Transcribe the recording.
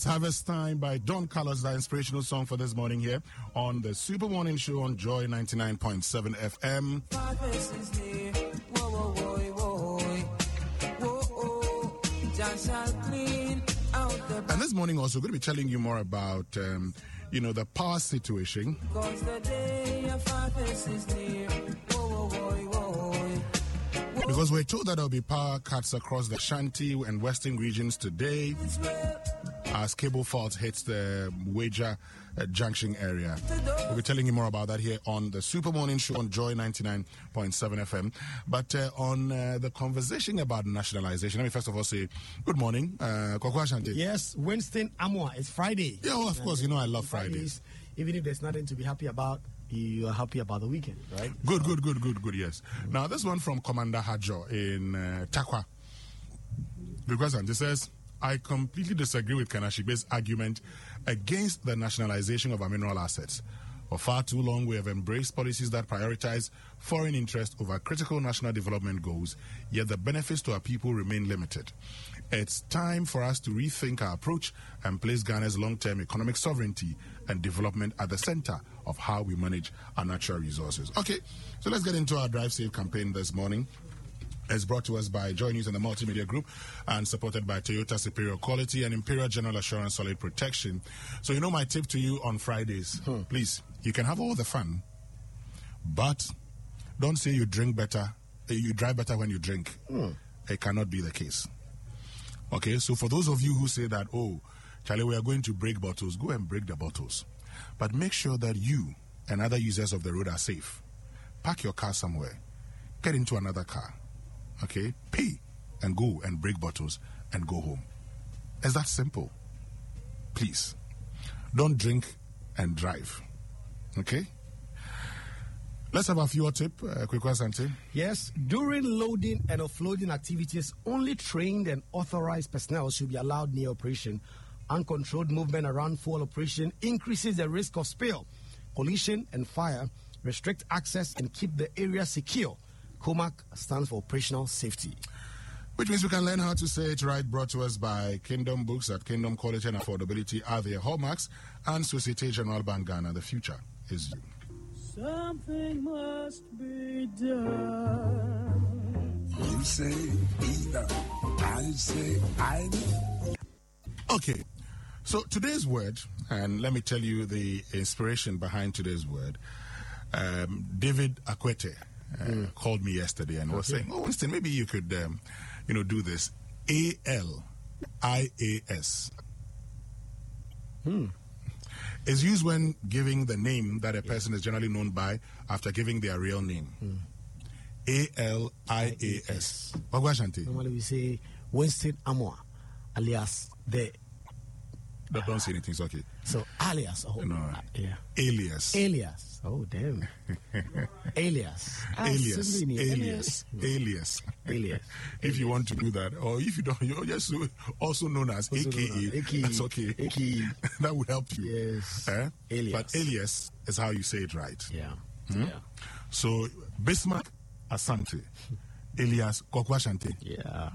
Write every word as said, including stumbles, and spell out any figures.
Harvest Time by Don Carlos, the inspirational song for this morning here on the Super Morning Show on Joy ninety-nine point seven F M. And this morning also going to be telling you more about, um, you know, the power situation. Because we're told that there will be power cuts across the Ashanti and Western regions today as cable fault hits the Wager uh, Junction area. We'll be telling you more about that here on the Super Morning Show on Joy ninety-nine point seven F M. But uh, on uh, the conversation about nationalization, let me first of all say good morning, uh, Kwaku Ashanti. Yes, Winston Amwa. It's Friday. Yeah, well, of course, you know I love Fridays. Fridays. Even if there's nothing to be happy about, you are happy about the weekend, right? Good, so. good, good, good, good, yes. Mm-hmm. Now, this one from Commander Hajo in uh, Takwa. The question, it says, I completely disagree with Kanashibe's argument against the nationalization of our mineral assets. For far too long, we have embraced policies that prioritize foreign interest over critical national development goals, yet the benefits to our people remain limited. It's time for us to rethink our approach and place Ghana's long-term economic sovereignty and development at the center of how we manage our natural resources. Okay, so let's get into our Drive Safe campaign this morning. It's brought to us by Joy News and the Multimedia Group and supported by Toyota Superior Quality and Imperial General Assurance Solid Protection. So you know my tip to you on Fridays, hmm. please, you can have all the fun, but don't say you drink better, you drive better when you drink. Hmm. It cannot be the case. Okay, so for those of you who say that, oh, Charlie, we are going to break bottles, go and break the bottles. But make sure that you and other users of the road are safe. Park your car somewhere. Get into another car. Okay, pay and go and break bottles and go home. It's that simple. Please, don't drink and drive. Okay? Let's have a fuel tip, uh, quick question. Yes, during loading and offloading activities, only trained and authorized personnel should be allowed near operation. Uncontrolled movement around fuel operation increases the risk of spill, collision, and fire. Restrict access and keep the area secure. COMAC stands for Operational Safety. Which means we can learn how to say it right, brought to us by Kingdom Books at Kingdom Quality and Affordability are their hallmarks, and Societe Generale Bank Ghana. The future is you. Something must be done. You say either. I say either. Okay, so today's word, and let me tell you the inspiration behind today's word. Um, David Akwete uh, mm. called me yesterday and okay. was saying, oh, Winston, maybe you could, um, you know, do this. A L I A S. Hmm. Is used when giving the name that a person is generally known by after giving their real name. Hmm. A L I A S. Normally we say Winston Amwa, alias the. But don't say anything, it's okay. So alias. Oh, no. Uh, yeah. Alias. Alias. Oh, damn. Alias. Alias. Alias. Alias. Alias. If you want to do that, or if you don't, you're just also known as also A K A. A K A. That's okay. A K A. That would help you. Yes. Eh? Alias. But alias is how you say it right. Yeah. Hmm? Yeah. So, Bismarck Asante, alias Kwaku Ashanti. Yeah.